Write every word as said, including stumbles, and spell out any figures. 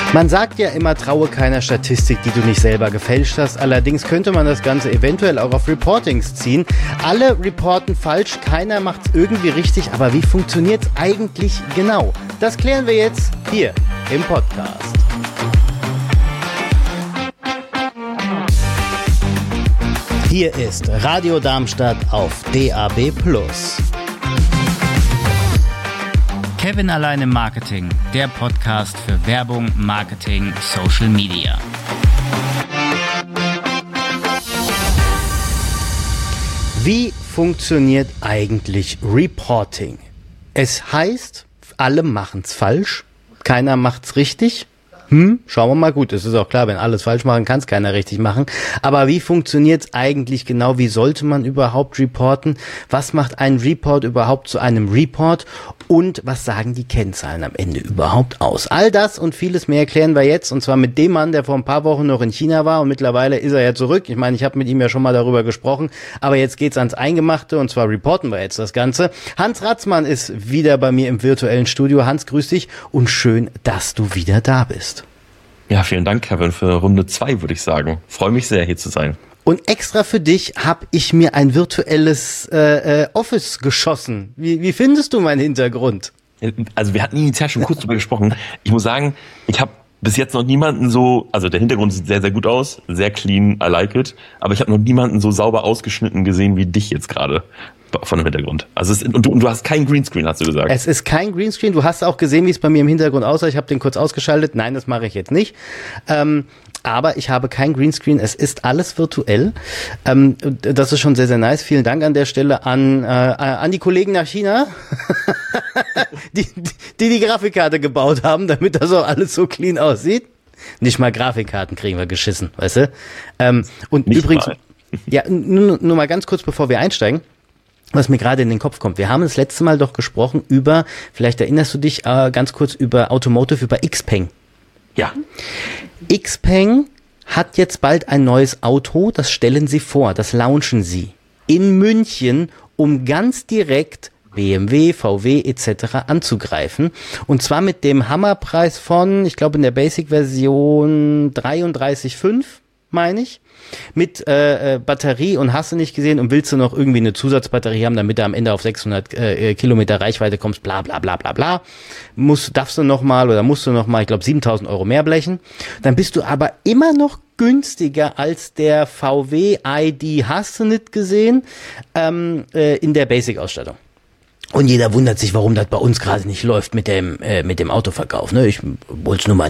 Man sagt ja immer, traue keiner Statistik, die du nicht selber gefälscht hast. Allerdings könnte man das Ganze eventuell auch auf Reportings ziehen. Alle reporten falsch, keiner macht es irgendwie richtig. Aber wie funktioniert es eigentlich genau? Das klären wir jetzt hier im Podcast. Hier ist Radio Darmstadt auf D A B plus. Kevin allein im Marketing, der Podcast für Werbung, Marketing, Social Media. Wie funktioniert eigentlich Reporting? Es heißt, alle machen's falsch, keiner macht's richtig. Hm, schauen wir mal. Gut, es ist auch klar, wenn alles falsch machen, kann es keiner richtig machen. Aber wie funktioniert's eigentlich genau? Wie sollte man überhaupt reporten? Was macht ein Report überhaupt zu einem Report? Und was sagen die Kennzahlen am Ende überhaupt aus? All das und vieles mehr klären wir jetzt. Und zwar mit dem Mann, der vor ein paar Wochen noch in China war. Und mittlerweile ist er ja zurück. Ich meine, ich habe mit ihm ja schon mal darüber gesprochen. Aber jetzt geht's ans Eingemachte. Und zwar reporten wir jetzt das Ganze. Hans Ratzmann ist wieder bei mir im virtuellen Studio. Hans, grüß dich. Und schön, dass du wieder da bist. Ja, vielen Dank, Kevin, für Runde zwei, würde ich sagen. Freue mich sehr, hier zu sein. Und extra für dich habe ich mir ein virtuelles äh, äh, Office geschossen. Wie, wie findest du meinen Hintergrund? Also wir hatten initial schon kurz drüber gesprochen. Ich muss sagen, ich habe bis jetzt noch niemanden so, also der Hintergrund sieht sehr, sehr gut aus, sehr clean, I like it, aber ich habe noch niemanden so sauber ausgeschnitten gesehen wie dich jetzt gerade von dem Hintergrund. Also es ist, und, du, und du hast kein Greenscreen, hast du gesagt. Es ist kein Greenscreen. Du hast auch gesehen, wie es bei mir im Hintergrund aussah. Ich habe den kurz ausgeschaltet. Nein, das mache ich jetzt nicht. Ähm, aber ich habe kein Greenscreen. Es ist alles virtuell. Ähm, das ist schon sehr, sehr nice. Vielen Dank an der Stelle an äh, an die Kollegen nach China, die, die die Grafikkarte gebaut haben, damit das auch alles so clean aussieht. Nicht mal Grafikkarten kriegen wir geschissen, weißt du? Ähm, und nicht übrigens, mal. ja, nur, nur mal ganz kurz, bevor wir einsteigen. Was mir gerade in den Kopf kommt. Wir haben das letzte Mal doch gesprochen über, vielleicht erinnerst du dich äh, ganz kurz über Automotive, über Xpeng. Ja. Xpeng hat jetzt bald ein neues Auto, das stellen sie vor, das launchen sie in München, um ganz direkt B M W, V W et cetera anzugreifen. Und zwar mit dem Hammerpreis von, ich glaube in der Basic-Version dreiunddreißig Komma fünf, meine ich. Mit äh, äh, Batterie und hast du nicht gesehen und willst du noch irgendwie eine Zusatzbatterie haben, damit du am Ende auf sechshundert äh, Kilometer Reichweite kommst, bla bla bla bla bla, musst, darfst du noch mal oder musst du noch mal, ich glaube siebentausend Euro mehr blechen, dann bist du aber immer noch günstiger als der V W I D, hast du nicht gesehen, ähm, äh, in der Basic-Ausstattung. Und jeder wundert sich, warum das bei uns gerade nicht läuft mit dem äh, mit dem Autoverkauf. Ne? Ich wollte es nur mal